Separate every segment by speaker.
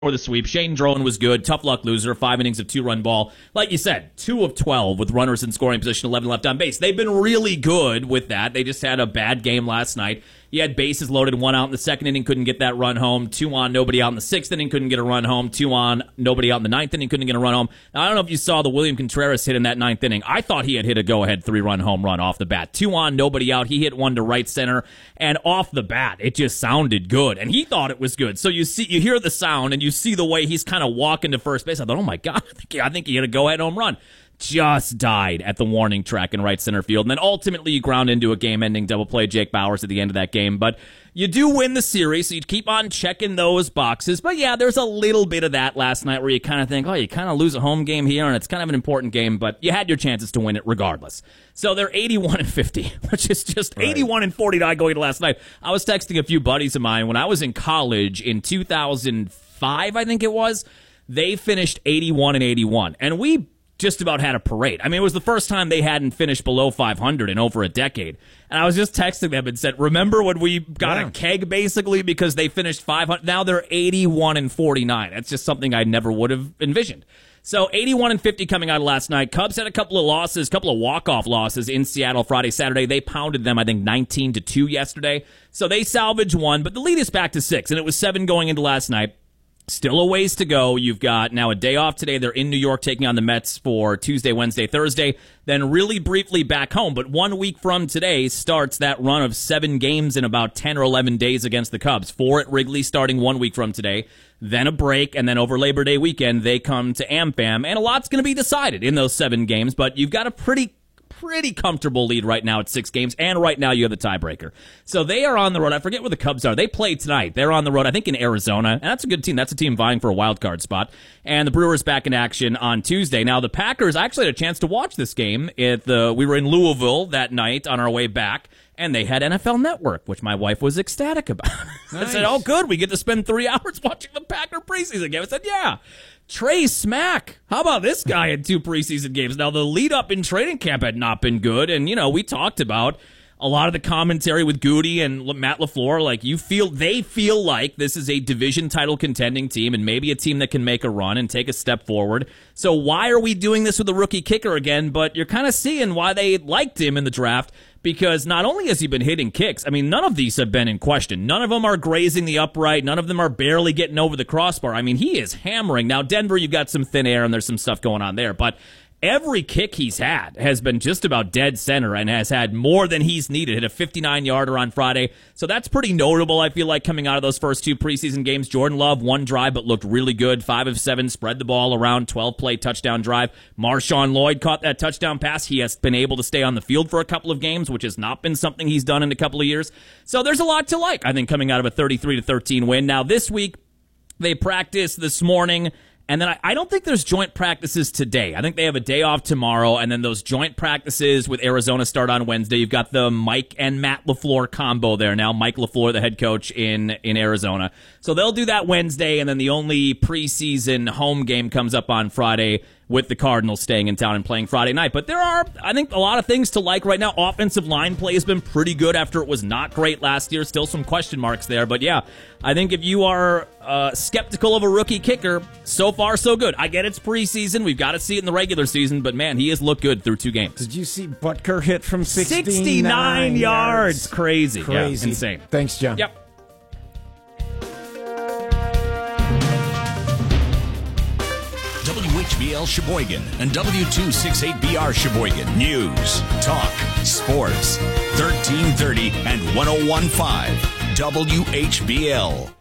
Speaker 1: or the sweep. Shane Drowan was good. Tough luck loser. 5 innings of 2-run ball. Like you said, 2 of 12 with runners in scoring position, 11 left on base. They've been really good with that. They just had a bad game last night. He had bases loaded, 1 out in the second inning, couldn't get that run home. 2 on, nobody out in the sixth inning, couldn't get a run home. 2 on, nobody out in the ninth inning, couldn't get a run home. Now, I don't know if you saw the William Contreras hit in that ninth inning. I thought he had hit a go-ahead 3-run home run off the bat. 2 on, nobody out. He hit 1 to right center, and off the bat, it just sounded good, and he thought it was good. So you hear the sound, and you see the way he's kind of walking to first base. I thought, oh my God, I think he hit a go-ahead home run. Just died at the warning track in right center field. And then ultimately you ground into a game-ending double play, Jake Bauers, at the end of that game. But you do win the series, so you keep on checking those boxes. But yeah, there's a little bit of that last night where you kind of think, oh, you kind of lose a home game here, and it's kind of an important game, but you had your chances to win it regardless. So they're 81-50, which is just right. 81-49 going to last night. I was texting a few buddies of mine when I was in college in 2005, I think it was. They finished 81-81, and we just about had a parade. I mean, it was the first time they hadn't finished below 500 in over a decade. And I was just texting them and said, remember when we got a keg, basically, because they finished 500? Now they're 81-49. That's just something I never would have envisioned. So 81-50 coming out of last night. Cubs had a couple of losses, couple of walk-off losses in Seattle Friday, Saturday. They pounded them, I think, 19-2 yesterday. So they salvaged 1, but the lead is back to 6, and it was 7 going into last night. Still a ways to go. You've got now a day off today. They're in New York taking on the Mets for Tuesday, Wednesday, Thursday. Then really briefly back home. But 1 week from today starts that run of 7 games in about 10 or 11 days against the Cubs. 4 at Wrigley starting 1 week from today. Then a break, and then over Labor Day weekend, they come to AmFam. And a lot's going to be decided in those 7 games, but you've got a pretty comfortable lead right now at 6 games, and right now you have the tiebreaker. So they are on the road. I forget where the Cubs are. They play tonight. They're on the road, I think, in Arizona, and that's a good team. That's a team vying for a wild card spot. And the Brewers back in action on Tuesday. Now, the Packers actually had a chance to watch this game. We were in Louisville that night on our way back, and they had NFL Network, which my wife was ecstatic about. Nice. I said, oh, good, we get to spend 3 hours watching the Packer preseason game. I said, yeah. Trey Smack. How about this guy in 2 preseason games? Now, the lead up in training camp had not been good, and, we talked about a lot of the commentary with Goody and Matt LaFleur. Like, they feel like this is a division title contending team and maybe a team that can make a run and take a step forward. So why are we doing this with a rookie kicker again? But you're kind of seeing why they liked him in the draft, because not only has he been hitting kicks, I mean, none of these have been in question. None of them are grazing the upright. None of them are barely getting over the crossbar. I mean, he is hammering. Now, Denver, you've got some thin air and there's some stuff going on there, but every kick he's had has been just about dead center and has had more than he's needed. Hit a 59-yarder on Friday. So that's pretty notable, I feel like, coming out of those first 2 preseason games. Jordan Love, 1 drive, but looked really good. 5 of 7, spread the ball around, 12-play touchdown drive. Marshawn Lloyd caught that touchdown pass. He has been able to stay on the field for a couple of games, which has not been something he's done in a couple of years. So there's a lot to like, I think, coming out of a 33-13 win. Now, this week, they practiced this morning. And then I don't think there's joint practices today. I think they have a day off tomorrow, and then those joint practices with Arizona start on Wednesday. You've got the Mike and Matt LaFleur combo there now. Mike LaFleur, the head coach in Arizona. So they'll do that Wednesday, and then the only preseason home game comes up on Friday with the Cardinals staying in town and playing Friday night. But there are, I think, a lot of things to like right now. Offensive line play has been pretty good after it was not great last year. Still some question marks there. But yeah, I think if you are skeptical of a rookie kicker, so far so good. I get it's preseason. We've got to see it in the regular season. But man, he has looked good through 2 games.
Speaker 2: Did you see Butker hit from
Speaker 1: 69 yards? Crazy. Yeah, insane.
Speaker 2: Thanks, John.
Speaker 1: Yep.
Speaker 3: WHBL Sheboygan and W268BR Sheboygan. News, talk, sports. 1330 and 101.5 WHBL.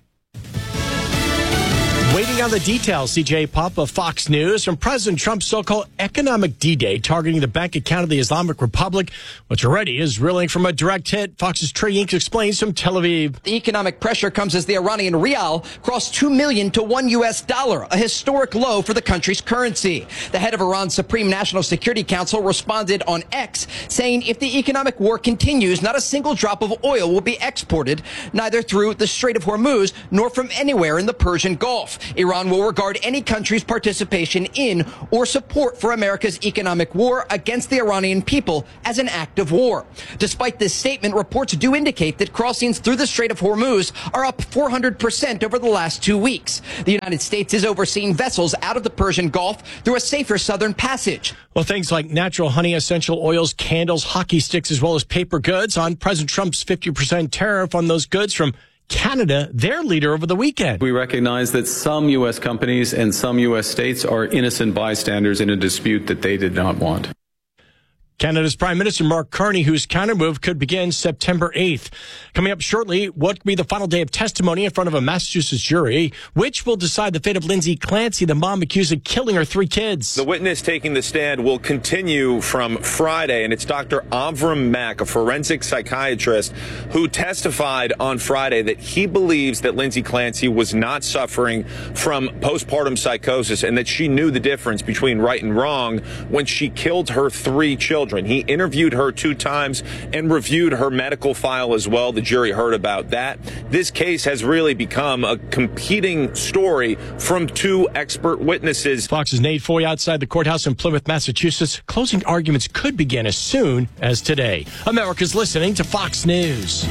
Speaker 4: Waiting on the details, CJ Pop of Fox News, from President Trump's so-called economic D-Day targeting the bank account of the Islamic Republic, which already is reeling from a direct hit. Fox's Trey Inks explains from Tel Aviv.
Speaker 5: The economic pressure comes as the Iranian rial crossed $2 million to $1, a historic low for the country's currency. The head of Iran's Supreme National Security Council responded on X, saying if the economic war continues, not a single drop of oil will be exported, neither through the Strait of Hormuz nor from anywhere in the Persian Gulf. Iran Iran will regard any country's participation in or support for America's economic war against the Iranian people as an act of war. Despite this statement, reports do indicate that crossings through the Strait of Hormuz are up 400% over the last 2 weeks. The United States is overseeing vessels out of the Persian Gulf through a safer southern passage.
Speaker 4: Well, things like natural honey, essential oils, candles, hockey sticks, as well as paper goods on President Trump's 50% tariff on those goods from Canada, their leader, over the weekend.
Speaker 2: We recognize that some U.S. companies and some U.S. states are innocent bystanders in a dispute that they did not want.
Speaker 4: Canada's Prime Minister Mark Carney, whose countermove could begin September 8th. Coming up shortly, what could be the final day of testimony in front of a Massachusetts jury, which will decide the fate of Lindsay Clancy, the mom accused of killing her 3 kids.
Speaker 6: The witness taking the stand will continue from Friday, and it's Dr. Avram Mack, a forensic psychiatrist, who testified on Friday that he believes that Lindsay Clancy was not suffering from postpartum psychosis and that she knew the difference between right and wrong when she killed her 3 children. He interviewed her 2 times and reviewed her medical file as well. The jury heard about that. This case has really become a competing story from 2 expert witnesses.
Speaker 4: Fox's Nate Foy outside the courthouse in Plymouth, Massachusetts. Closing arguments could begin as soon as today. America's listening to Fox News.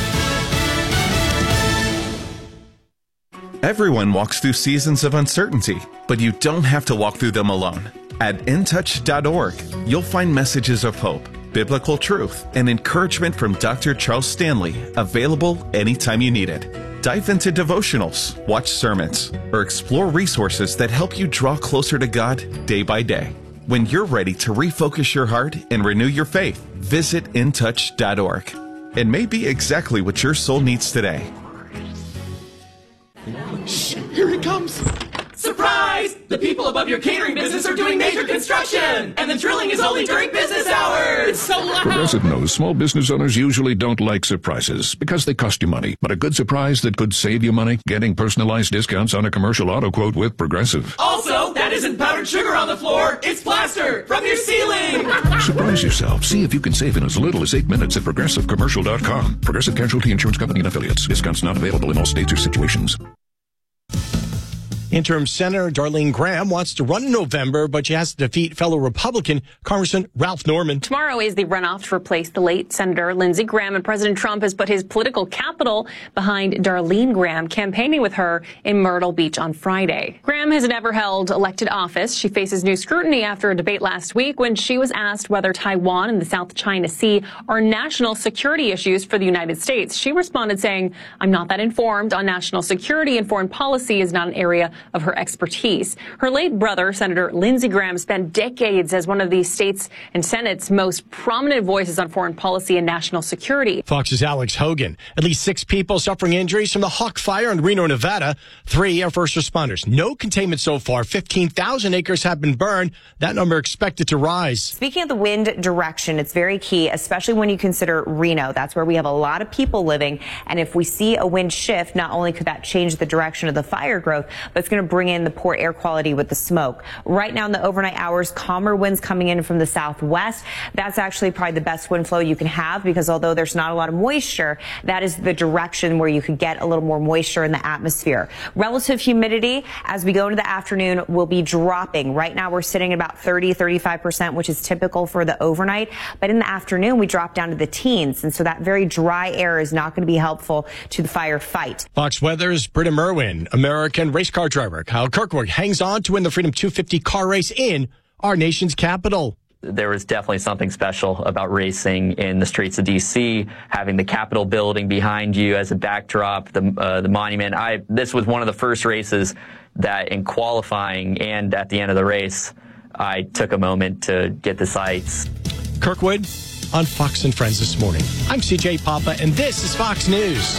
Speaker 7: Everyone walks through seasons of uncertainty, but you don't have to walk through them alone. At intouch.org, you'll find messages of hope, biblical truth, and encouragement from Dr. Charles Stanley, available anytime you need it. Dive into devotionals, watch sermons, or explore resources that help you draw closer to God day by day. When you're ready to refocus your heart and renew your faith, visit intouch.org. It may be exactly what your soul needs today.
Speaker 8: Shh, here he comes. Surprise! The people above your catering business are doing major construction, and the drilling is only during business hours. It's so loud.
Speaker 9: Progressive knows small business owners usually don't like surprises because they cost you money. But a good surprise that could save you money, getting personalized discounts on a commercial auto quote with Progressive.
Speaker 8: Also, that isn't powdered sugar on the floor. It's plaster from your ceiling.
Speaker 9: Surprise yourself. See if you can save in as little as 8 minutes at ProgressiveCommercial.com. Progressive Casualty Insurance Company and Affiliates. Discounts not available in all states or situations.
Speaker 4: Interim Senator Darlene Graham wants to run in November, but she has to defeat fellow Republican Congressman Ralph Norman.
Speaker 10: Tomorrow is the runoff to replace the late Senator Lindsey Graham, and President Trump has put his political capital behind Darlene Graham, campaigning with her in Myrtle Beach on Friday. Graham has never held elected office. She faces new scrutiny after a debate last week when she was asked whether Taiwan and the South China Sea are national security issues for the United States. She responded saying, "I'm not that informed on national security, and foreign policy is not an area of her expertise." Her late brother, Senator Lindsey Graham, spent decades as one of the state's and Senate's most prominent voices on foreign policy and national security.
Speaker 4: Fox's Alex Hogan. At least 6 people suffering injuries from the Hawk Fire in Reno, Nevada. 3 are first responders. No containment so far. 15,000 acres have been burned. That number expected to rise.
Speaker 11: Speaking of the wind direction, it's very key, especially when you consider Reno. That's where we have a lot of people living. And if we see a wind shift, not only could that change the direction of the fire growth, but it's going to bring in the poor air quality with the smoke. Right now in the overnight hours, calmer winds coming in from the southwest. That's actually probably the best wind flow you can have, because although there's not a lot of moisture, that is the direction where you could get a little more moisture in the atmosphere. Relative humidity as we go into the afternoon will be dropping. Right now we're sitting at about 30-35%, which is typical for the overnight. But in the afternoon, we drop down to the teens. And so that very dry air is not going to be helpful to the fire fight.
Speaker 4: Fox Weather's Britta Merwin, American race car driver Kyle Kirkwood hangs on to win the Freedom 250 car race in our nation's capital.
Speaker 12: There was definitely something special about racing in the streets of D.C., having the Capitol building behind you as a backdrop, the monument. This was one of the first races that in qualifying and at the end of the race, I took a moment to get the sights.
Speaker 4: Kirkwood on Fox and Friends this morning. I'm CJ Papa, and this is Fox News.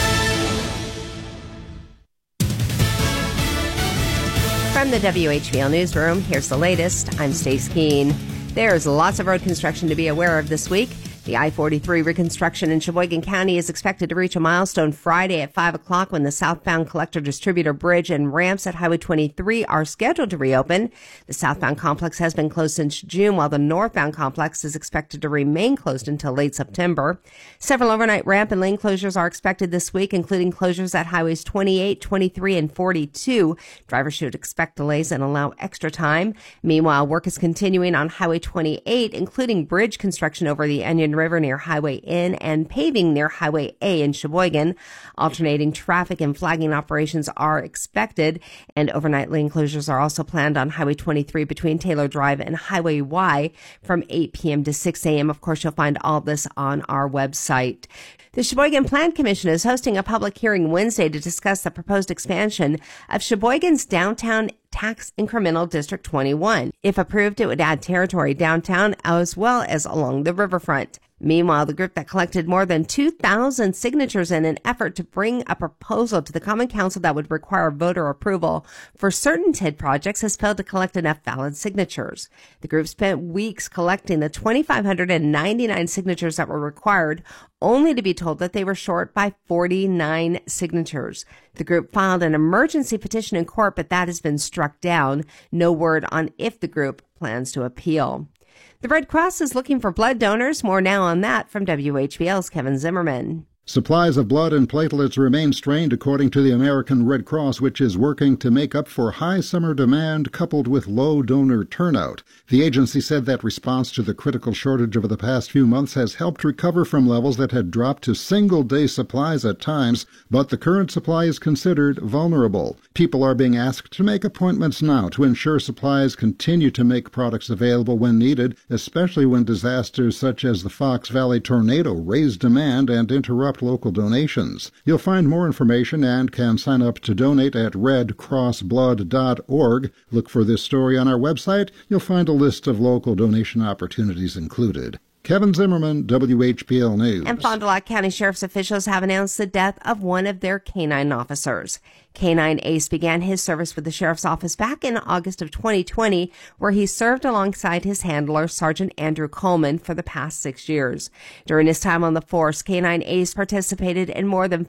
Speaker 13: From the WHBL Newsroom, here's the latest. I'm Stace Keene. There's lots of road construction to be aware of this week. The I-43 reconstruction in Sheboygan County is expected to reach a milestone Friday at 5 o'clock when the southbound collector-distributor bridge and ramps at Highway 23 are scheduled to reopen. The southbound complex has been closed since June, while the northbound complex is expected to remain closed until late September. Several overnight ramp and lane closures are expected this week, including closures at Highways 28, 23, and 42. Drivers should expect delays and allow extra time. Meanwhile, work is continuing on Highway 28, including bridge construction over the Onion River near Highway N and paving near Highway A in Sheboygan. Alternating traffic and flagging operations are expected, and overnight lane closures are also planned on Highway 23 between Taylor Drive and Highway Y from 8 p.m. to 6 a.m. Of course, you'll find all this on our website. The Sheboygan Plan Commission is hosting a public hearing Wednesday to discuss the proposed expansion of Sheboygan's downtown tax incremental District 21. If approved, it would add territory downtown as well as along the riverfront. Meanwhile, the group that collected more than 2,000 signatures in an effort to bring a proposal to the Common Council that would require voter approval for certain TID projects has failed to collect enough valid signatures. The group spent weeks collecting the 2,599 signatures that were required, only to be told that they were short by 49 signatures. The group filed an emergency petition in court, but that has been struck down. No word on if the group plans to appeal. The Red Cross is looking for blood donors. More now on that from WHBL's Kevin Zimmerman.
Speaker 14: Supplies of blood and platelets remain strained, according to the American Red Cross, which is working to make up for high summer demand coupled with low donor turnout. The agency said that response to the critical shortage over the past few months has helped recover from levels that had dropped to single-day supplies at times, but the current supply is considered vulnerable. People are being asked to make appointments now to ensure supplies continue to make products available when needed, especially when disasters such as the Fox Valley tornado raise demand and interrupt local donations. You'll find more information and can sign up to donate at redcrossblood.org. Look for this story on our website. You'll find a list of local donation opportunities included. Kevin Zimmerman, WHPL News.
Speaker 13: And Fond du Lac County Sheriff's officials have announced the death of one of their canine officers. Canine Ace began his service with the Sheriff's Office back in August of 2020, where he served alongside his handler, Sergeant Andrew Coleman, for the past 6 years. During his time on the force, Canine Ace participated in more than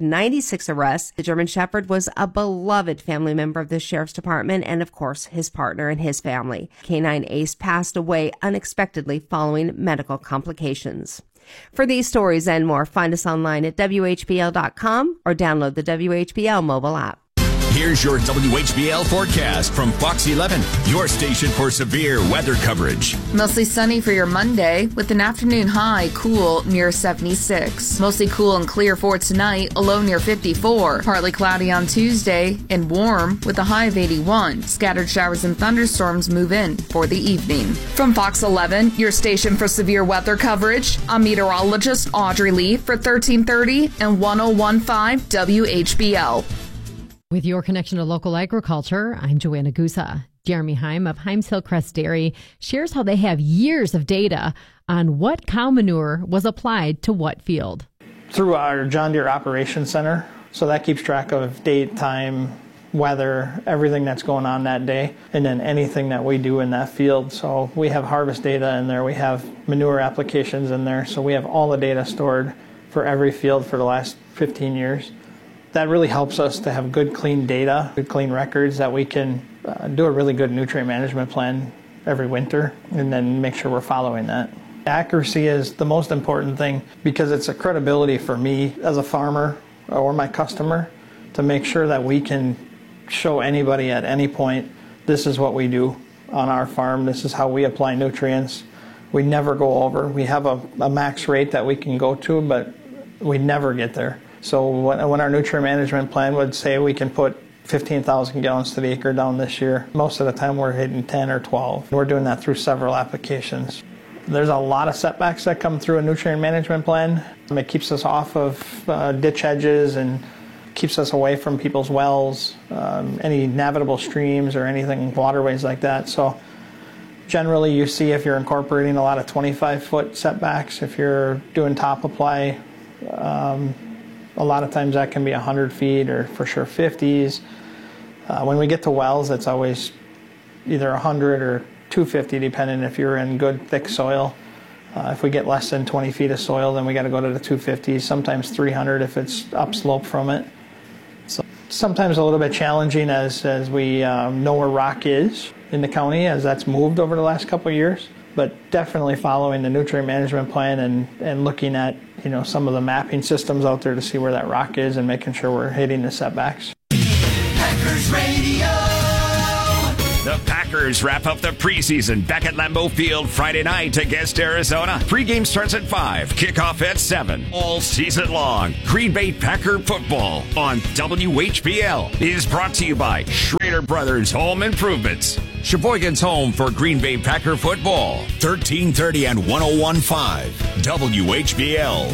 Speaker 13: 496 arrests. The German Shepherd was a beloved family member of the Sheriff's Department and, of course, his partner and his family. Canine Ace passed away unexpectedly following medical complications. For these stories and more, find us online at WHBL.com or download the WHBL mobile app.
Speaker 3: Here's your WHBL forecast from Fox 11, your station for severe weather coverage.
Speaker 15: Mostly sunny for your Monday with an afternoon high cool near 76. Mostly cool and clear for tonight, a low near 54. Partly cloudy on Tuesday and warm with a high of 81. Scattered showers and thunderstorms move in for the evening. From Fox 11, your station for severe weather coverage, I'm meteorologist Audrey Lee for 1330 and 1015 WHBL.
Speaker 16: With your connection to local agriculture, I'm Joanna Gusa. Jeremy Heim of Heims Hillcrest Dairy shares how they have years of data on what cow manure was applied to what field.
Speaker 17: Through our John Deere Operations Center, so that keeps track of date, time, weather, everything that's going on that day, and then anything that we do in that field. So we have harvest data in there, we have manure applications in there, so we have all the data stored for every field for the last 15 years. That really helps us to have good, clean data, good, clean records that we can do a really good nutrient management plan every winter and then make sure we're following that. Accuracy is the most important thing because it's a credibility for me as a farmer or my customer to make sure that we can show anybody at any point, this is what we do on our farm, this is how we apply nutrients. We never go over. We have a max rate that we can go to, but we never get there. So when our nutrient management plan would say we can put 15,000 gallons to the acre down this year, most of the time we're hitting 10 or 12. We're doing that through several applications. There's a lot of setbacks that come through a nutrient management plan. It keeps us off of ditch edges and keeps us away from people's wells, any navigable streams or anything, waterways like that. So generally you see if you're incorporating a lot of 25-foot setbacks, if you're doing top apply, a lot of times that can be 100 feet or for sure 50s. When we get to wells, it's always either 100 or 250, depending if you're in good thick soil. If we get less than 20 feet of soil, then we got to go to the 250, sometimes 300 if it's upslope from it. So sometimes a little bit challenging as we know where rock is in the county, as that's moved over the last couple of years. But definitely following the nutrient management plan and looking at some of the mapping systems out there to see where that rock is and making sure we're hitting the setbacks.
Speaker 3: Packers Radio. The Packers wrap up the preseason back at Lambeau Field Friday night against Arizona. Pregame starts at 5, kickoff at 7. All season long, Green Bay Packer football on WHBL is brought to you by Schrader Brothers Home Improvements. Sheboygan's home for Green Bay Packer football. 1330 and 101.5 WHBL.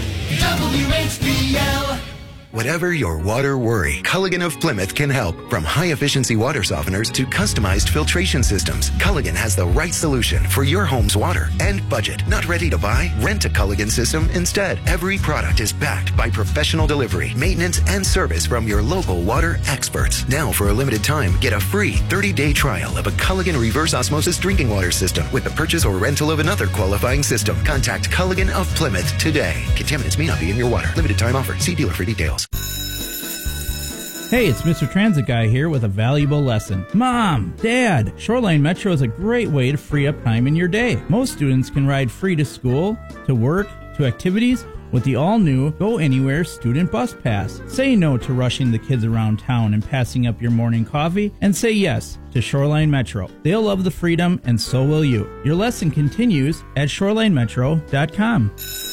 Speaker 18: WHBL. Whatever your water worry, Culligan of Plymouth can help. From high-efficiency water softeners to customized filtration systems, Culligan has the right solution for your home's water and budget. Not ready to buy? Rent a Culligan system instead. Every product is backed by professional delivery, maintenance, and service from your local water experts. Now, for a limited time, get a free 30-day trial of a Culligan reverse osmosis drinking water system with the purchase or rental of another qualifying system. Contact Culligan of Plymouth today. Contaminants may not be in your water. Limited time offer. See dealer for details.
Speaker 19: Hey, it's Mr. Transit Guy here with a valuable lesson. Mom, Dad, Shoreline Metro is a great way to free up time in your day. Most students can ride free to school, to work, to activities with the all-new Go Anywhere Student Bus Pass. Say no to rushing the kids around town and passing up your morning coffee, and say yes to Shoreline Metro. They'll love the freedom, and so will you. Your lesson continues at shorelinemetro.com.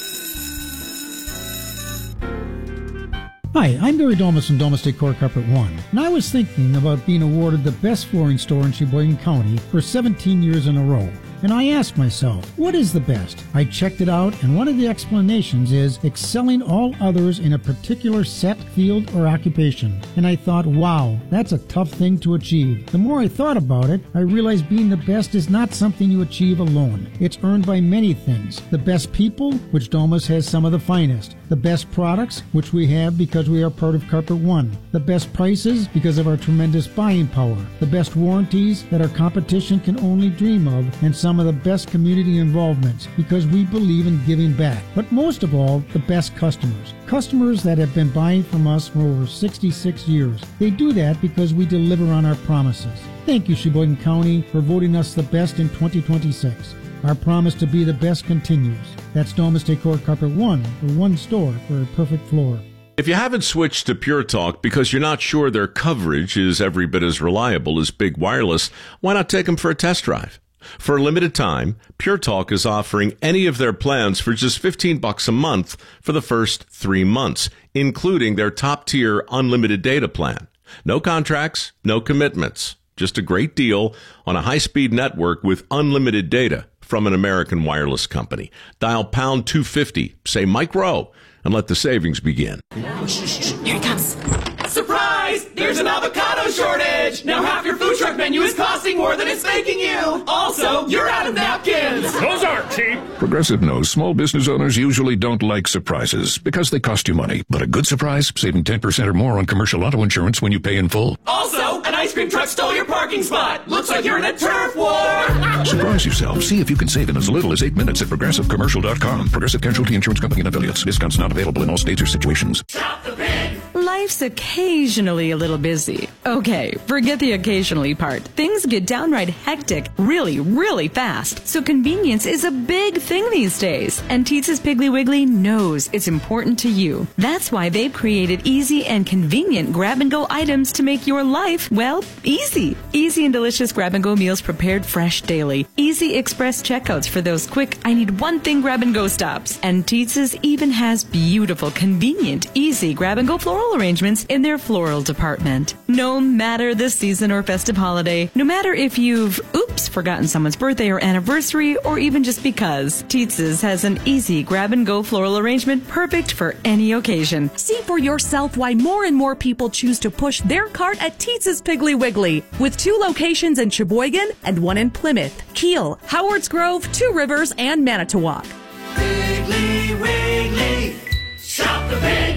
Speaker 20: Hi, I'm Barry Domas from Domas Decor Carpet One, and I was thinking about being awarded the best flooring store in Sheboygan County for 17 years in a row. And I asked myself, what is the best? I checked it out, and one of the explanations is excelling all others in a particular set, field, or occupation. And I thought, wow, that's a tough thing to achieve. The more I thought about it, I realized being the best is not something you achieve alone. It's earned by many things. The best people, which Domas has some of the finest. The best products, which we have because we are part of Carpet One. The best prices, because of our tremendous buying power. The best warranties that our competition can only dream of, and some of the best community involvements, because we believe in giving back. But most of all, the best customers. Customers that have been buying from us for over 66 years. They do that because we deliver on our promises. Thank you, Sheboygan County, for voting us the best in 2026. Our promise to be the best continues. That's Domas Decor Carpet One, for one store for a perfect floor.
Speaker 21: If you haven't switched to Pure Talk because you're not sure their coverage is every bit as reliable as Big Wireless, why not take them for a test drive? For a limited time, Pure Talk is offering any of their plans for just $15 a month for the first 3 months, including their top-tier unlimited data plan. No contracts, no commitments. Just a great deal on a high-speed network with unlimited data from an American wireless company. Dial pound 250, say Mike Rowe, and let the savings begin.
Speaker 8: Here it comes. Surprise! There's an avocado shortage! Now half your food truck menu is costing more than it's making you! Also, you're out of napkins!
Speaker 9: Those aren't cheap! Progressive knows small business owners usually don't like surprises because they cost you money. But a good surprise, saving 10% or more on commercial auto insurance when you pay in full.
Speaker 8: Also, an ice cream truck stole your parking spot! Looks like you're in a turf war!
Speaker 9: Surprise yourself. See if you can save in as little as 8 minutes at ProgressiveCommercial.com. Progressive Casualty Insurance Company and Affiliates. Discounts not available in all states or situations.
Speaker 8: Shop the pig!
Speaker 22: Life's occasionally a little busy. Okay, forget the occasionally part. Things get downright hectic really, really fast. So convenience is a big thing these days. And Teetz's Piggly Wiggly knows it's important to you. That's why they've created easy and convenient grab-and-go items to make your life, well, easy. Easy and delicious grab-and-go meals prepared fresh daily. Easy express checkouts for those quick, I need one thing grab-and-go stops. And Teetz's even has beautiful, convenient, easy grab-and-go floral arrangements in their floral department. No matter the season or festive holiday, no matter if you've, forgotten someone's birthday or anniversary, or even just because, Teetz's has an easy grab-and-go floral arrangement perfect for any occasion.
Speaker 23: See for yourself why more and more people choose to push their cart at Teetz's Piggly Wiggly, with 2 locations in Sheboygan and 1 in Plymouth, Kiel, Howards Grove, 2 Rivers, and Manitowoc.
Speaker 8: Piggly Wiggly, shop the pig!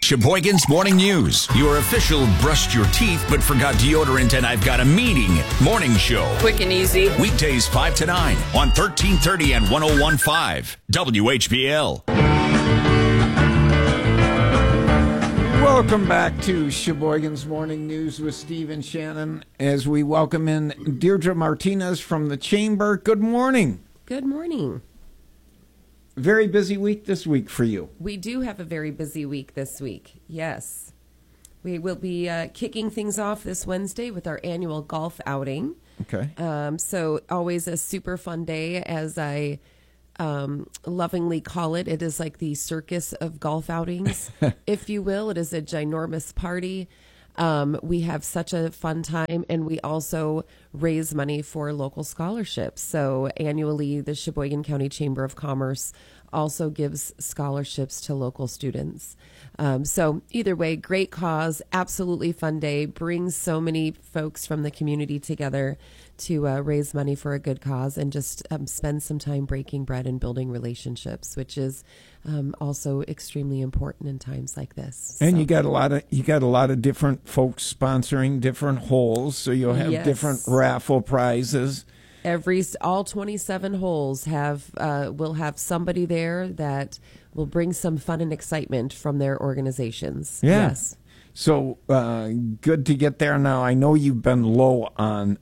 Speaker 3: Sheboygan's Morning News, your official brushed your teeth but forgot deodorant and I've got a meeting morning show.
Speaker 1: Quick and easy.
Speaker 3: Weekdays 5 to 9 on 1330 and 101.5 WHBL.
Speaker 2: Welcome back to Sheboygan's Morning News with Steve and Shannon as we welcome in Deirdre Martinez from the Chamber. Good morning.
Speaker 1: Good morning.
Speaker 2: Very busy week this week for you.
Speaker 1: We do have a very busy week this week, yes. We will be kicking things off this Wednesday with our annual golf outing.
Speaker 2: Okay.
Speaker 1: So always a super fun day, as I lovingly call it. It is like the circus of golf outings, if you will. It is a ginormous party. We have such a fun time, and we also raise money for local scholarships. So annually, the Sheboygan County Chamber of Commerce also gives scholarships to local students. So either way, great cause, absolutely fun day, brings so many folks from the community together to raise money for a good cause and just spend some time breaking bread and building relationships, which is also extremely important in times like this.
Speaker 2: And you got a lot of different folks sponsoring different holes, so you'll have different raffle prizes.
Speaker 1: All 27 holes will have somebody there that will bring some fun and excitement from their organizations.
Speaker 2: Yeah.
Speaker 1: Yes.
Speaker 2: So good to get there now. I know you've been low on.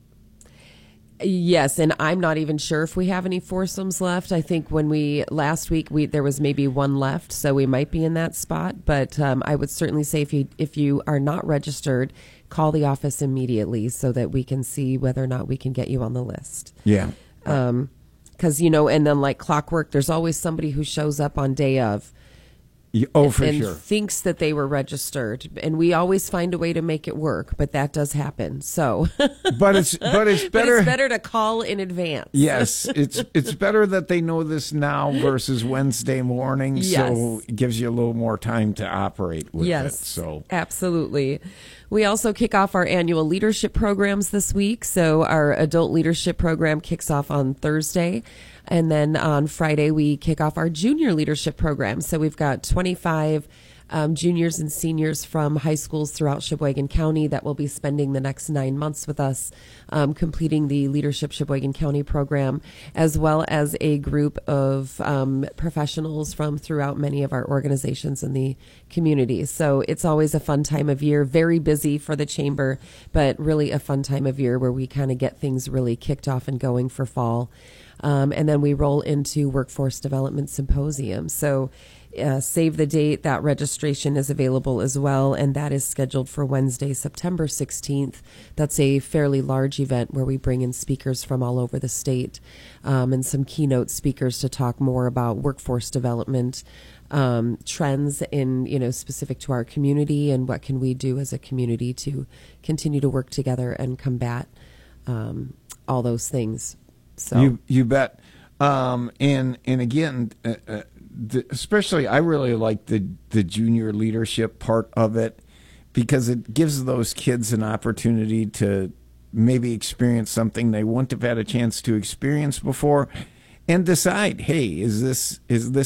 Speaker 1: Yes, and I'm not even sure if we have any foursomes left. I think last week there was maybe one left, so we might be in that spot. But I would certainly say if you are not registered, call the office immediately so that we can see whether or not we can get you on the list.
Speaker 2: Yeah.
Speaker 1: Because, and then like clockwork, there's always somebody who shows up on day of.
Speaker 2: Oh, for
Speaker 1: and
Speaker 2: sure.
Speaker 1: Thinks that they were registered, and we always find a way to make it work, but that does happen. So,
Speaker 2: but it's better.
Speaker 1: But it's better to call in advance.
Speaker 2: Yes, it's better that they know this now versus Wednesday morning.
Speaker 1: Yes.
Speaker 2: So it gives you a little more time to operate with it. So
Speaker 1: absolutely. We also kick off our annual leadership programs this week. So our adult leadership program kicks off on Thursday. And then on Friday, we kick off our junior leadership program. So we've got 25 juniors and seniors from high schools throughout Sheboygan County that will be spending the next 9 months with us, completing the Leadership Sheboygan County program, as well as a group of professionals from throughout many of our organizations in the community. So it's always a fun time of year, very busy for the chamber, but really a fun time of year where we kind of get things really kicked off and going for fall. And then we roll into Workforce Development Symposium. So save the date. That registration is available as well, and that is scheduled for Wednesday, September 16th. That's a fairly large event where we bring in speakers from all over the state and some keynote speakers to talk more about workforce development trends in, specific to our community, and what can we do as a community to continue to work together and combat all those things. So
Speaker 2: you bet. And again, especially I really like the junior leadership part of it, because it gives those kids an opportunity to maybe experience something they wouldn't have had a chance to experience before, and decide, hey, is this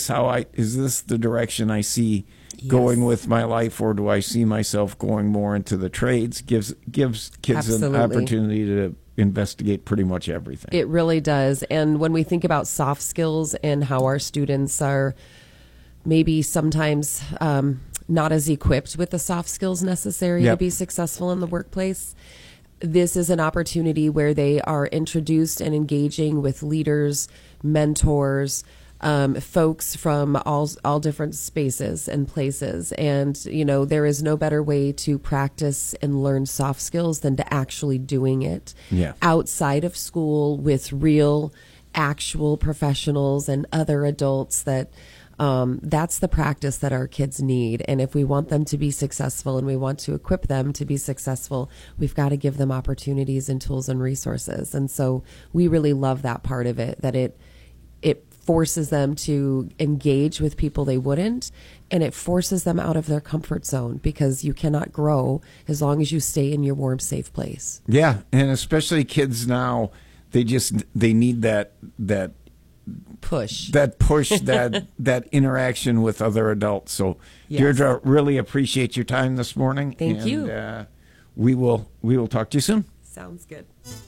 Speaker 2: the direction I see going with my life, or do I see myself going more into the trades? Gives kids an opportunity to investigate pretty much everything.
Speaker 1: It really does. And when we think about soft skills and how our students are maybe sometimes not as equipped with the soft skills necessary to be successful in the workplace, this is an opportunity where they are introduced and engaging with leaders, mentors, folks from all different spaces and places. And, there is no better way to practice and learn soft skills than to actually doing it outside of school with real, actual professionals and other adults that's the practice that our kids need. And if we want them to be successful and we want to equip them to be successful, we've got to give them opportunities and tools and resources. And so we really love that part of it, that it forces them to engage with people they wouldn't, and it forces them out of their comfort zone, because you cannot grow as long as you stay in your warm, safe place.
Speaker 2: Yeah, and especially kids now, they need that
Speaker 1: push
Speaker 2: that interaction with other adults. So,
Speaker 1: Yes.
Speaker 2: Deirdre, really appreciate your time this morning.
Speaker 1: Thank you.
Speaker 2: We will talk to you soon.
Speaker 1: Sounds good.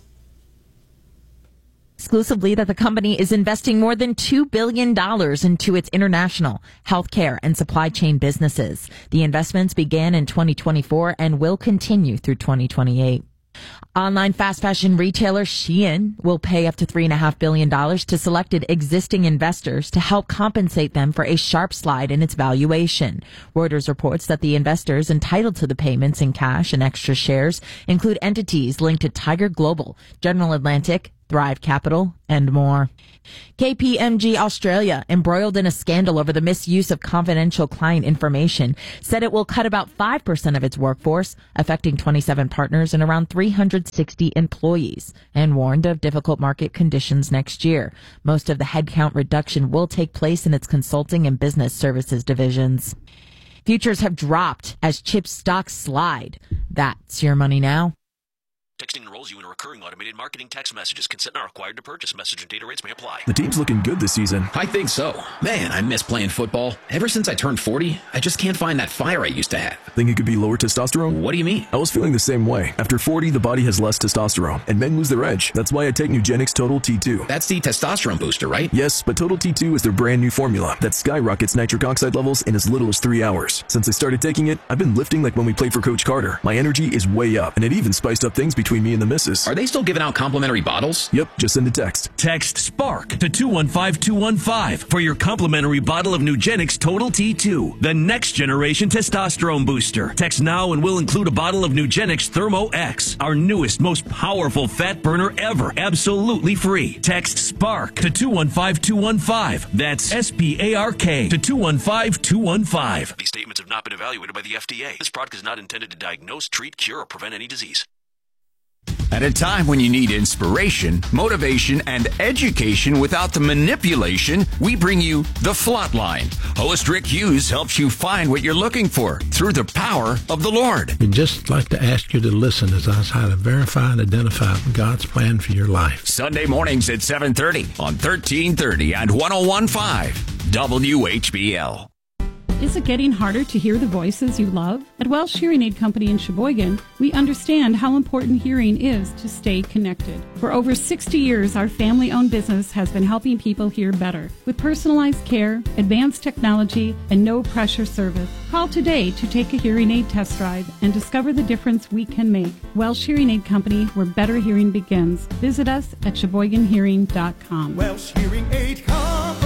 Speaker 5: Exclusively that the company is investing more than $2 billion into its international healthcare and supply chain businesses. The investments began in 2024 and will continue through 2028. Online fast fashion retailer Shein will pay up to $3.5 billion to selected existing investors to help compensate them for a sharp slide in its valuation. Reuters reports that the investors entitled to the payments in cash and extra shares include entities linked to Tiger Global, General Atlantic, Thrive Capital, and more. KPMG Australia, embroiled in a scandal over the misuse of confidential client information, said it will cut about 5% of its workforce, affecting 27 partners and around 360 employees, and warned of difficult market conditions next year. Most of the headcount reduction will take place in its consulting and business services divisions. Futures have dropped as chip stocks slide. That's your money now.
Speaker 6: Texting enrolls you in a recurring automated marketing text messages. Consent not required to purchase. Message and data rates may apply.
Speaker 7: The team's looking good this season.
Speaker 24: I think so. Man, I miss playing football. Ever since I turned 40, I just can't find that fire I used to have.
Speaker 7: Think it could be lower testosterone?
Speaker 24: What do you mean?
Speaker 7: I was feeling the same way. After 40, the body has less testosterone, and men lose their edge. That's why I take Nugenix Total T2.
Speaker 24: That's the testosterone booster, right?
Speaker 7: Yes, but Total T2 is their brand new formula that skyrockets nitric oxide levels in as little as 3 hours. Since I started taking it, I've been lifting like when we played for Coach Carter. My energy is way up, and it even spiced up things between me and the missus.
Speaker 24: Are they still giving out complimentary bottles?
Speaker 7: Yep, just send a text.
Speaker 6: Text SPARK to 215-215 for your complimentary bottle of Nugenix Total T2, the next generation testosterone booster. Text now and we'll include a bottle of Nugenix Thermo X, our newest, most powerful fat burner ever, absolutely free. Text SPARK to 215-215. That's SPARK to 215-215. These statements have not been evaluated by the FDA. This product is not intended to diagnose, treat, cure, or prevent any disease.
Speaker 3: At a time when you need inspiration, motivation, and education without the manipulation, we bring you The Flatline. Host Rick Hughes helps you find what you're looking for through the power of the Lord.
Speaker 25: We'd just like to ask you to listen as I try to verify and identify God's plan for your life.
Speaker 3: Sunday mornings at 7:30 on 1330 and 101.5 WHBL.
Speaker 26: Is it getting harder to hear the voices you love? At Welsh Hearing Aid Company in Sheboygan, we understand how important hearing is to stay connected. For over 60 years, our family-owned business has been helping people hear better with personalized care, advanced technology, and no-pressure service. Call today to take a hearing aid test drive and discover the difference we can make. Welsh Hearing Aid Company, where better hearing begins. Visit us at SheboyganHearing.com.
Speaker 27: Welsh Hearing Aid Company.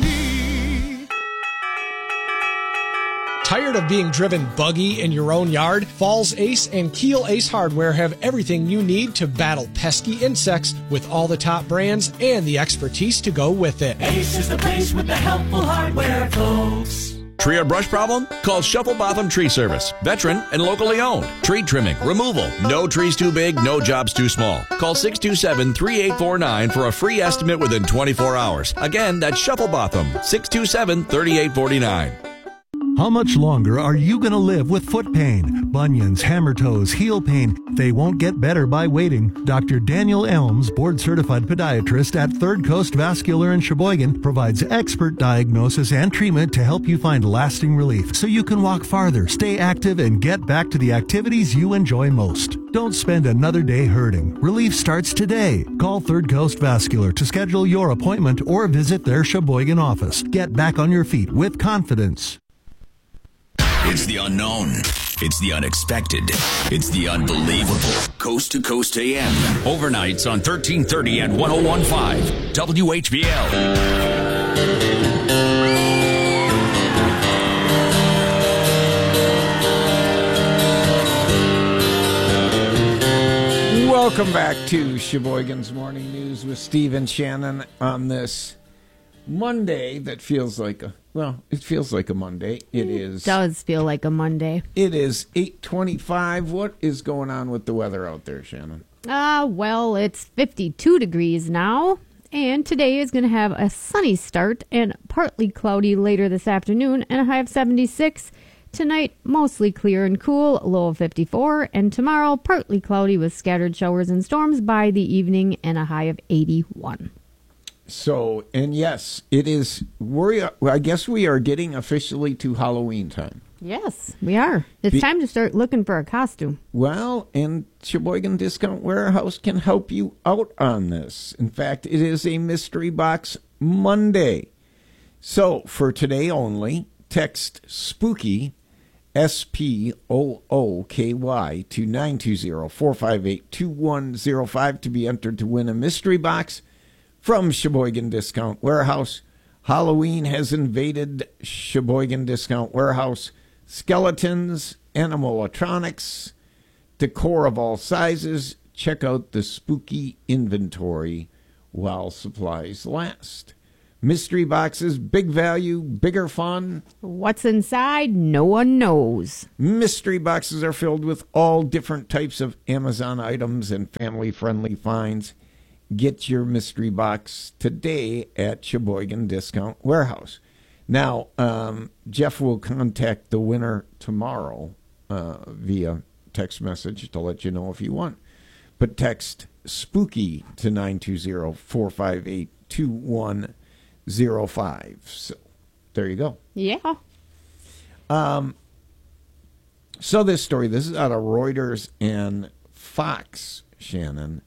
Speaker 4: Tired of being driven buggy in your own yard? Falls Ace and Keel Ace Hardware have everything you need to battle pesky insects with all the top brands and the expertise to go with it.
Speaker 8: Ace is the place with the helpful hardware, folks.
Speaker 21: Tree or brush problem? Call Shuffle Botham Tree Service. Veteran and locally owned. Tree trimming, removal. No trees too big, no jobs too small. Call 627-3849 for a free estimate within 24 hours. Again, that's Shuffle Botham. 627-3849.
Speaker 28: How much longer are you going to live with foot pain, bunions, hammer toes, heel pain? They won't get better by waiting. Dr. Daniel Elms, board-certified podiatrist at Third Coast Vascular in Sheboygan, provides expert diagnosis and treatment to help you find lasting relief so you can walk farther, stay active, and get back to the activities you enjoy most. Don't spend another day hurting. Relief starts today. Call Third Coast Vascular to schedule your appointment or visit their Sheboygan office. Get back on your feet with confidence.
Speaker 3: It's the unknown. It's the unexpected. It's the unbelievable. Coast to Coast AM. Overnights on 1330 and 101.5 WHBL.
Speaker 2: Welcome back to Sheboygan's Morning News with Steve and Shannon on this Monday that feels like a, well, it feels like a Monday. It
Speaker 16: does feel like a Monday.
Speaker 2: It is 8:25. What is going on with the weather out there, Shannon?
Speaker 16: Well, it's 52 degrees now, and today is going to have a sunny start and partly cloudy later this afternoon and a high of 76. Tonight, mostly clear and cool, low of 54, and tomorrow, partly cloudy with scattered showers and storms by the evening and a high of 81.
Speaker 2: So, and yes, it is. I guess we are getting officially to Halloween time.
Speaker 10: Yes, we are. It's time to start looking for a costume.
Speaker 2: Well, and Sheboygan Discount Warehouse can help you out on this. In fact, it is a Mystery Box Monday. So, for today only, text SPOOKY, SPOOKY, to 920-458-2105 to be entered to win a mystery box from Sheboygan Discount Warehouse. Halloween has invaded Sheboygan Discount Warehouse. Skeletons, animatronics, decor of all sizes. Check out the spooky inventory while supplies last. Mystery boxes, big value, bigger fun.
Speaker 10: What's inside, no one knows.
Speaker 2: Mystery boxes are filled with all different types of Amazon items and family-friendly finds. Get your mystery box today at Sheboygan Discount Warehouse. Now, Jeff will contact the winner tomorrow via text message to let you know if you won. But text SPOOKY to 920-458-2105. So there you go.
Speaker 10: Yeah.
Speaker 2: So this story, this is out of Reuters and Fox, Shannon.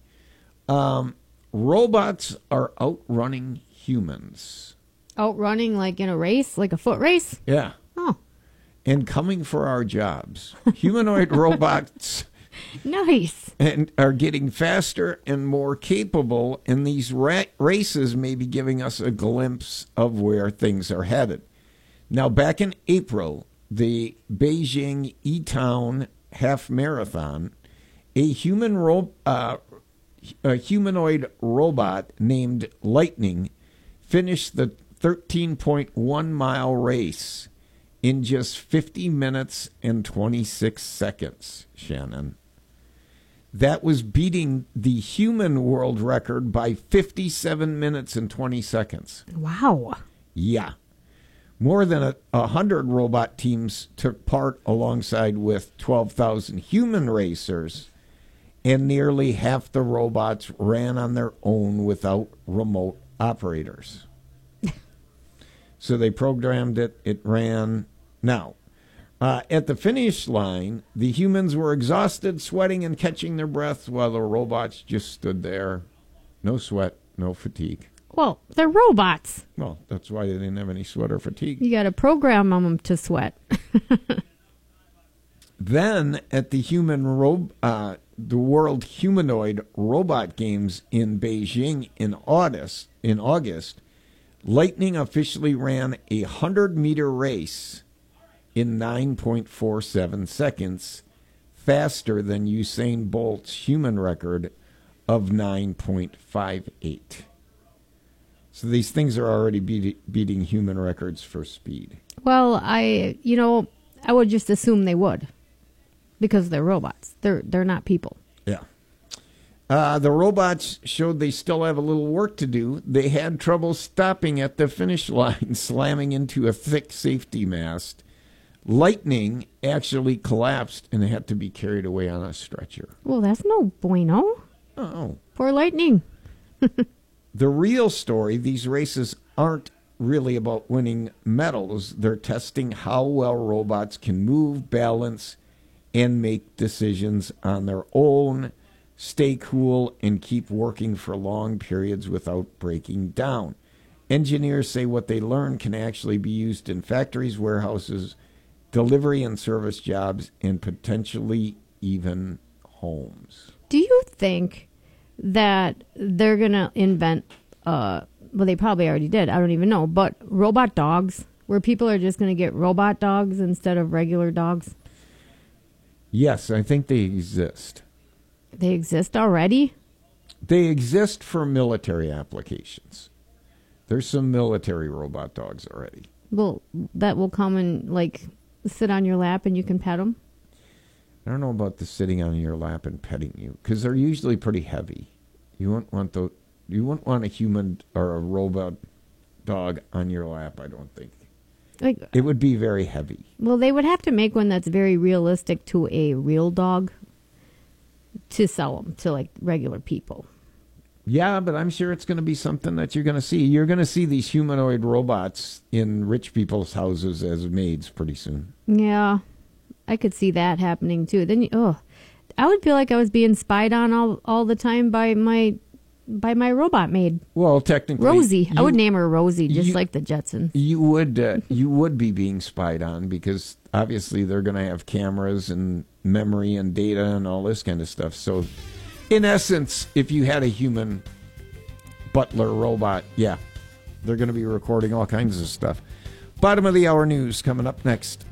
Speaker 2: Robots are outrunning humans.
Speaker 10: Outrunning like in a race, like a foot race?
Speaker 2: Yeah.
Speaker 10: Oh.
Speaker 2: And coming for our jobs. Humanoid robots
Speaker 10: nice.
Speaker 2: And are getting faster and more capable, and these races may be giving us a glimpse of where things are headed. Now, back in April, the Beijing E-Town Half Marathon, a humanoid robot named Lightning finished the 13.1-mile race in just 50 minutes and 26 seconds, Shannon. That was beating the human world record by 57 minutes and 20 seconds.
Speaker 10: Wow.
Speaker 2: Yeah. More than 100 robot teams took part alongside with 12,000 human racers, and nearly half the robots ran on their own without remote operators. So they programmed it, it ran. Now, at the finish line, the humans were exhausted, sweating, and catching their breath, while the robots just stood there. No sweat, no fatigue.
Speaker 10: Well, they're robots.
Speaker 2: Well, that's why they didn't have any sweat or fatigue.
Speaker 10: You got to program them to sweat.
Speaker 2: Then, at the World Humanoid Robot Games in Beijing in August, Lightning officially ran a 100-meter race in 9.47 seconds, faster than Usain Bolt's human record of 9.58. So these things are already beating human records for speed.
Speaker 10: Well, I would just assume they would, because they're robots. They're not people.
Speaker 2: Yeah. The robots showed they still have a little work to do. They had trouble stopping at the finish line, slamming into a thick safety mast. Lightning actually collapsed and had to be carried away on a stretcher.
Speaker 10: Well, that's no bueno.
Speaker 2: Oh.
Speaker 10: Poor Lightning.
Speaker 2: The real story, these races aren't really about winning medals. They're testing how well robots can move, balance, and make decisions on their own, stay cool, and keep working for long periods without breaking down. Engineers say what they learn can actually be used in factories, warehouses, delivery and service jobs, and potentially even homes.
Speaker 10: Do you think that they're going to invent, well, they probably already did, I don't even know, but robot dogs, where people are just going to get robot dogs instead of regular dogs?
Speaker 2: Yes, I think they exist.
Speaker 10: They exist already?
Speaker 2: They exist for military applications. There's some military robot dogs already.
Speaker 10: Well, that will come and, like, sit on your lap and you can pet them?
Speaker 2: I don't know about the sitting on your lap and petting you, because they're usually pretty heavy. You wouldn't want a human or a robot dog on your lap, I don't think.
Speaker 10: Like,
Speaker 2: it would be very heavy.
Speaker 10: Well, they would have to make one that's very realistic to a real dog to sell them to, like, regular people.
Speaker 2: Yeah, but I'm sure it's going to be something that you're going to see. You're going to see these humanoid robots in rich people's houses as maids pretty soon.
Speaker 10: Yeah, I could see that happening too. Then, I would feel like I was being spied on all the time by my robot maid.
Speaker 2: Well, technically,
Speaker 10: Rosie. I would name her Rosie, just like the Jetsons.
Speaker 2: You would be being spied on because obviously they're going to have cameras and memory and data and all this kind of stuff. So, in essence, if you had a human butler robot, yeah, they're going to be recording all kinds of stuff. Bottom of the hour news coming up next.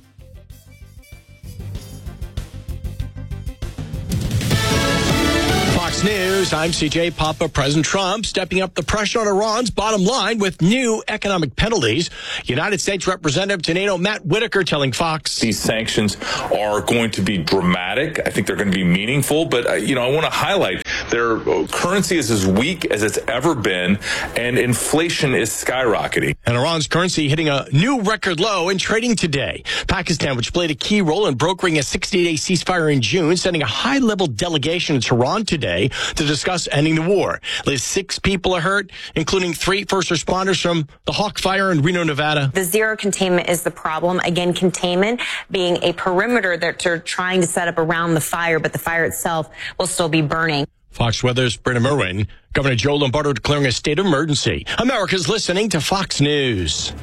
Speaker 4: Fox News, I'm CJ Papa. President Trump stepping up the pressure on Iran's bottom line with new economic penalties. United States Representative to NATO Matt Whitaker telling Fox.
Speaker 11: These sanctions are going to be dramatic. I think they're going to be meaningful. But, I want to highlight their currency is as weak as it's ever been, and inflation is skyrocketing.
Speaker 4: And Iran's currency hitting a new record low in trading today. Pakistan, which played a key role in brokering a 60-day ceasefire in June, sending a high-level delegation to Tehran today to discuss ending the war. At least 6 people are hurt, including 3 first responders from the Hawk Fire in Reno, Nevada.
Speaker 12: The zero containment is the problem. Again, containment being a perimeter that they're trying to set up around the fire, but the fire itself will still be burning.
Speaker 4: Fox Weather's Brenna Merwin. Governor Joe Lombardo declaring a state of emergency. America's listening to Fox News.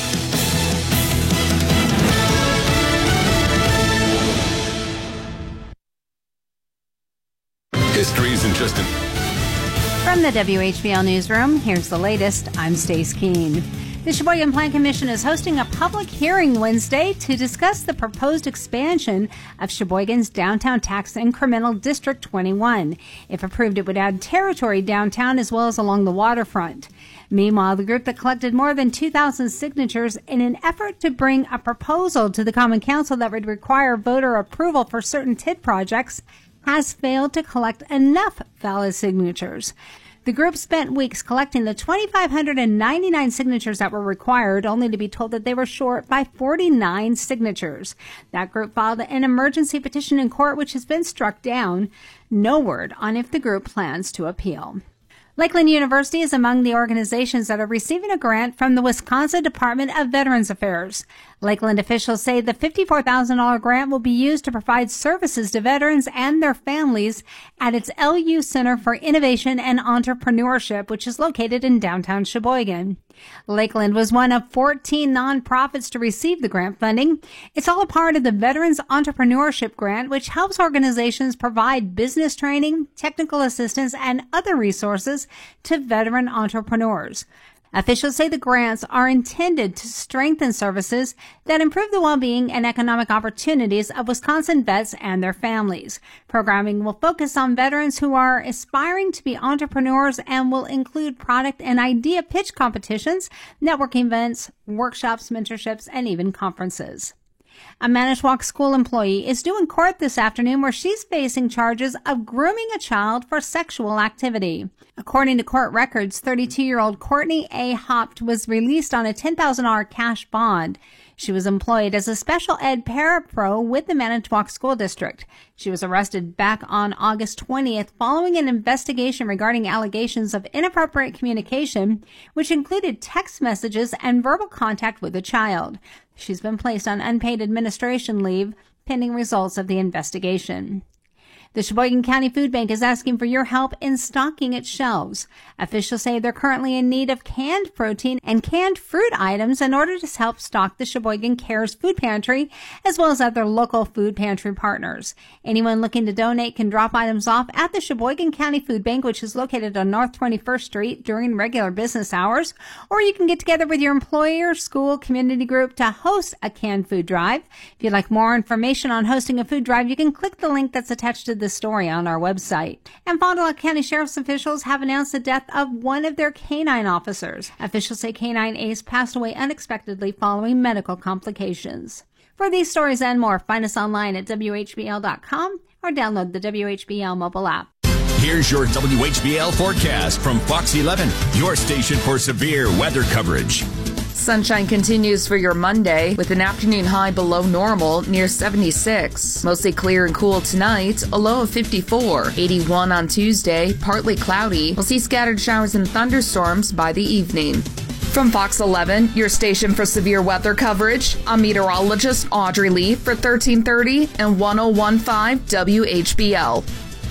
Speaker 13: History isn't just an...
Speaker 14: From the WHBL Newsroom, here's the latest. I'm Stace Keene. The Sheboygan Plan Commission is hosting a public hearing Wednesday to discuss the proposed expansion of Sheboygan's downtown tax incremental District 21. If approved, it would add territory downtown as well as along the waterfront. Meanwhile, the group that collected more than 2,000 signatures in an effort to bring a proposal to the Common Council that would require voter approval for certain TID projects has failed to collect enough valid signatures. The group spent weeks collecting the 2,599 signatures that were required, only to be told that they were short by 49 signatures. That group filed an emergency petition in court, which has been struck down. No word on if the group plans to appeal. Lakeland University is among the organizations that are receiving a grant from the Wisconsin Department of Veterans Affairs. Lakeland officials say the $54,000 grant will be used to provide services to veterans and their families at its LU Center for Innovation and Entrepreneurship, which is located in downtown Sheboygan. Lakeland was one of 14 nonprofits to receive the grant funding. It's all a part of the Veterans Entrepreneurship Grant, which helps organizations provide business training, technical assistance, and other resources to veteran entrepreneurs. Officials say the grants are intended to strengthen services that improve the well-being and economic opportunities of Wisconsin vets and their families. Programming will focus on veterans who are aspiring to be entrepreneurs and will include product and idea pitch competitions, networking events, workshops, mentorships, and even conferences. A Manitowoc school employee is due in court this afternoon where she's facing charges of grooming a child for sexual activity. According to court records, 32-year-old Courtney A. Hopt was released on a $10,000 cash bond. She was employed as a special ed parapro with the Manitowoc School District. She was arrested back on August 20th following an investigation regarding allegations of inappropriate communication, which included text messages and verbal contact with the child. She's been placed on unpaid administration leave pending results of the investigation. The Sheboygan County Food Bank is asking for your help in stocking its shelves. Officials say they're currently in need of canned protein and canned fruit items in order to help stock the Sheboygan Cares Food Pantry, as well as other local food pantry partners. Anyone looking to donate can drop items off at the Sheboygan County Food Bank, which is located on North 21st Street during regular business hours, or you can get together with your employer, school, community group to host a canned food drive. If you'd like more information on hosting a food drive, you can click the link that's attached to the story on our website. And Fond du Lac County Sheriff's officials have announced the death of one of their canine officers. Officials say Canine Ace passed away unexpectedly following medical complications. For these stories and more, find us online at WHBL.com or download the WHBL mobile app.
Speaker 3: Here's your WHBL forecast from Fox 11, your station for severe weather coverage.
Speaker 9: Sunshine continues for your Monday with an afternoon high below normal near 76. Mostly clear and cool tonight, a low of 54. 81 on Tuesday, partly cloudy. We'll see scattered showers and thunderstorms by the evening. From Fox 11, your station for severe weather coverage, I'm meteorologist Audrey Lee for 1330 and 1015 WHBL.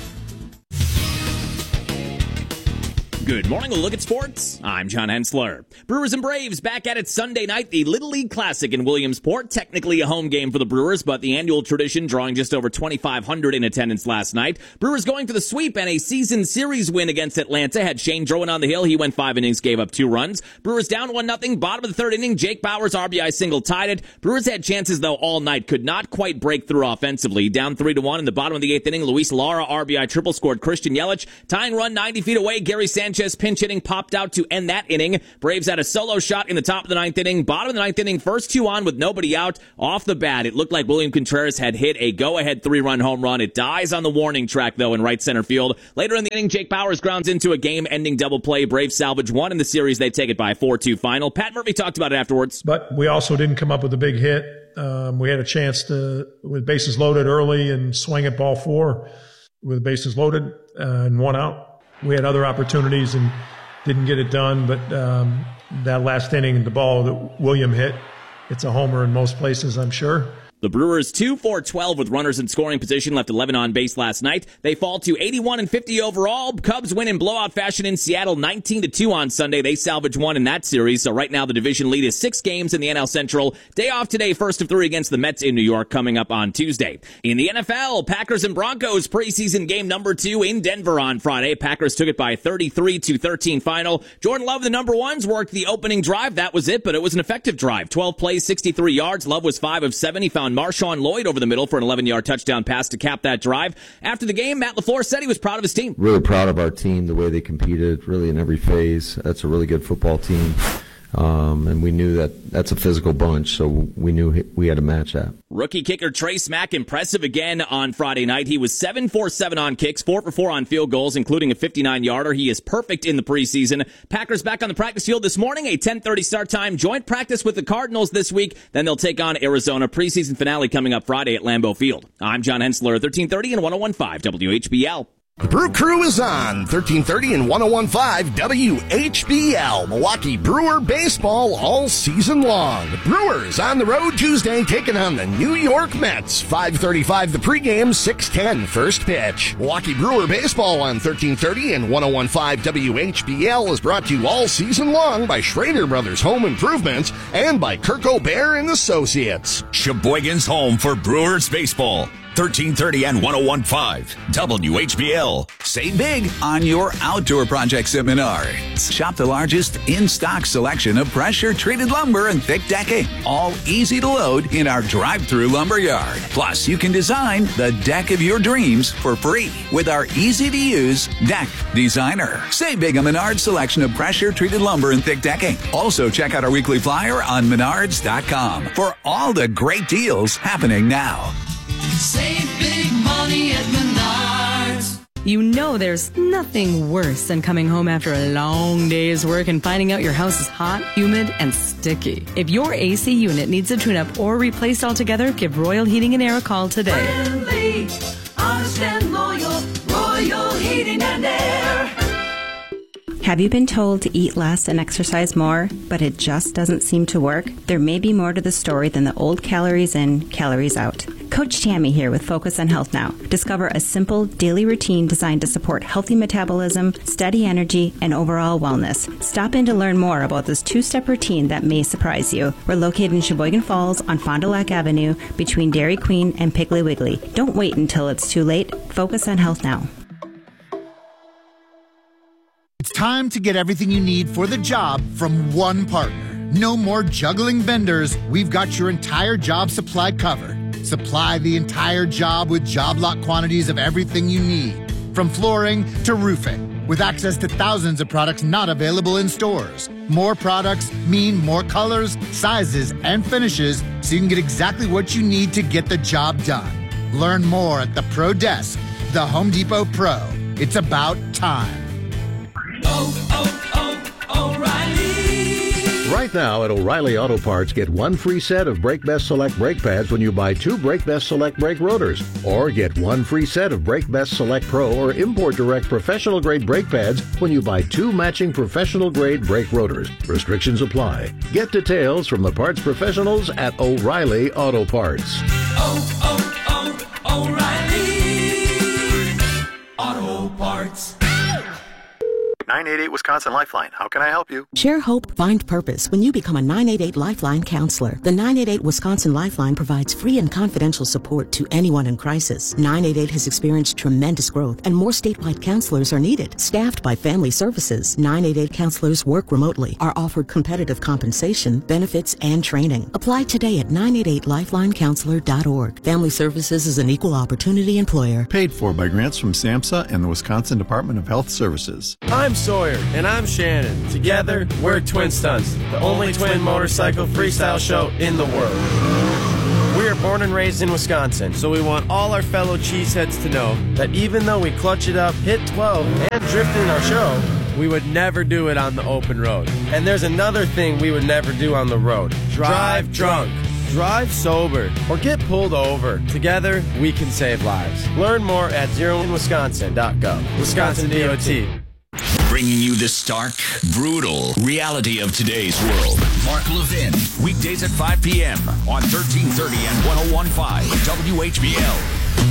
Speaker 13: Good morning. We'll look at sports. I'm John Hensler. Brewers and Braves back at it Sunday night. The Little League Classic in Williamsport. Technically a home game for the Brewers, but the annual tradition drawing just over 2,500 in attendance last night. Brewers going for the sweep and a season series win against Atlanta. Had Shane Drowan on the hill. He went 5 innings, gave up 2 runs. Brewers down 1-0. Bottom of the 3rd inning. Jake Bauers RBI single tied it. Brewers had chances though all night. Could not quite break through offensively. Down 3-1 in the bottom of the 8th inning. Luis Lara RBI triple scored Christian Yelich. Tying run 90 feet away. Gary Sanchez pinch hitting popped out to end that inning. Braves had a solo shot in the top of the 9th inning. Bottom of the 9th inning, first 2 on with nobody out. Off the bat, it looked like William Contreras had hit a go-ahead 3-run home run. It dies on the warning track, though, in right center field. Later in the inning, Jake Bauers grounds into a game-ending double play. Braves salvage 1 in the series. They take it by a 4-2 final. Pat Murphy talked about it afterwards.
Speaker 15: But we also didn't come up with a big hit. We had a chance to, with bases loaded early, and swing at ball 4 with bases loaded and 1 out. We had other opportunities and didn't get it done, but that last inning, the ball that William hit, it's a homer in most places, I'm sure.
Speaker 13: The Brewers 2-for-12 with runners in scoring position, left 11 on base last night. They fall to 81-50 overall. Cubs win in blowout fashion in Seattle 19-2 on Sunday. They salvage 1 in that series. So right now the division lead is 6 games in the NL Central. Day off today, first of 3 against the Mets in New York coming up on Tuesday. In the NFL, Packers and Broncos preseason game number 2 in Denver on Friday. Packers took it by 33-13 final. Jordan Love, the number 1s, worked the opening drive. That was it, but it was an effective drive. 12 plays, 63 yards. Love was 5 of 7. He found Marshawn Lloyd over the middle for an 11-yard touchdown pass to cap that drive. After the game, Matt LaFleur said he was proud of his team.
Speaker 17: Really proud of our team, the way they competed, really in every phase. That's a really good football team. And we knew that's a physical bunch, so we knew we had to match that.
Speaker 13: Rookie kicker Trey Smack, impressive again on Friday night. He was 7-for-7 on kicks, 4-for-4 on field goals, including a 59-yarder. He is perfect in the preseason. Packers back on the practice field this morning, a 10:30 start time. Joint practice with the Cardinals this week. Then they'll take on Arizona. Preseason finale coming up Friday at Lambeau Field. I'm John Hensler, 1330 and 1015 WHBL.
Speaker 18: The Brew Crew is on 1330 and 1015 WHBL. Milwaukee Brewer baseball all season long. The Brewers on the road Tuesday taking on the New York Mets. 5:35 the pregame, 6:10 first pitch. Milwaukee Brewer baseball on 1330 and 1015 WHBL is brought to you all season long by Schrader Brothers Home Improvements and by Kirk O'Bear and Associates.
Speaker 3: Sheboygan's home for Brewers baseball. 1330 and 1015 WHBL.
Speaker 19: Save big on your outdoor projects at Menards. Shop the largest in-stock selection of pressure-treated lumber and thick decking. All easy to load in our drive-through lumber yard. Plus, you can design the deck of your dreams for free with our easy-to-use Deck Designer. Save big on Menards' selection of pressure-treated lumber and thick decking. Also, check out our weekly flyer on Menards.com for all the great deals happening now.
Speaker 8: Save big money at Menards.
Speaker 20: You know there's nothing worse than coming home after a long day's work and finding out your house is hot, humid, and sticky. If your AC unit needs a tune-up or replaced altogether, give Royal Heating and Air a call today.
Speaker 8: Friendly, honest and loyal, Royal Heating and Air.
Speaker 22: Have you been told to eat less and exercise more, but it just doesn't seem to work? There may be more to the story than the old calories in, calories out. Coach Tammy here with Focus on Health Now. Discover a simple daily routine designed to support healthy metabolism, steady energy, and overall wellness. Stop in to learn more about this 2-step routine that may surprise you. We're located in Sheboygan Falls on Fond du Lac Avenue between Dairy Queen and Piggly Wiggly. Don't wait until it's too late. Focus on Health Now.
Speaker 29: It's time to get everything you need for the job from one partner. No more juggling vendors. We've got your entire job supply covered. Supply the entire job with job lot quantities of everything you need, from flooring to roofing, with access to thousands of products not available in stores. More products mean more colors, sizes, and finishes, so you can get exactly what you need to get the job done. Learn more at the Pro Desk, the Home Depot Pro. It's about time.
Speaker 8: O'Reilly.
Speaker 1: Right now at O'Reilly Auto Parts, get one free set of Brake Best Select brake pads when you buy 2 Brake Best Select brake rotors. Or get one free set of Brake Best Select Pro or Import Direct professional grade brake pads when you buy 2 matching professional grade brake rotors. Restrictions apply. Get details from the parts professionals at O'Reilly Auto Parts.
Speaker 8: O'Reilly Auto Parts.
Speaker 5: 988 Wisconsin Lifeline. How can I help you?
Speaker 6: Share hope, find purpose when you become a 988 Lifeline counselor. The 988 Wisconsin Lifeline provides free and confidential support to anyone in crisis. 988 has experienced tremendous growth and more statewide counselors are needed. Staffed by Family Services, 988 counselors work remotely, are offered competitive compensation, benefits, and training. Apply today at 988lifelinecounselor.org. Family Services is an equal opportunity employer.
Speaker 7: Paid for by grants from SAMHSA and the Wisconsin Department of Health Services.
Speaker 23: I'm Sawyer, and I'm Shannon. Together, we're Twin Stunts, the only twin motorcycle freestyle show in the world. We are born and raised in Wisconsin, so we want all our fellow cheeseheads to know that even though we clutch it up, hit 12, and drift in our show, we would never do it on the open road. And there's another thing we would never do on the road. Drive drunk. Drive sober or get pulled over. Together, we can save lives. Learn more at zeroinwisconsin.gov. Wisconsin DOT.
Speaker 3: Bringing you the stark, brutal reality of today's world. Mark Levin, weekdays at 5 p.m. on 1330 and 101.5 WHBL.